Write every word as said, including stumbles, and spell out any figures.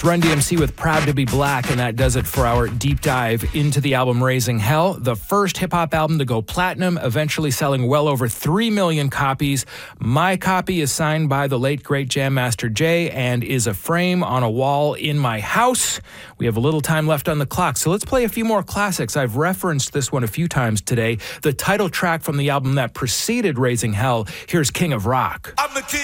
Run D M C with Proud to Be Black, and that does it for our deep dive into the album Raising Hell, the first hip-hop album to go platinum, eventually selling well over three million copies. My copy is signed by the late, great Jam Master Jay and is a frame on a wall in my house. We have a little time left on the clock, so let's play a few more classics. I've referenced this one a few times today. The title track from the album that preceded Raising Hell, here's King of Rock. I'm the king.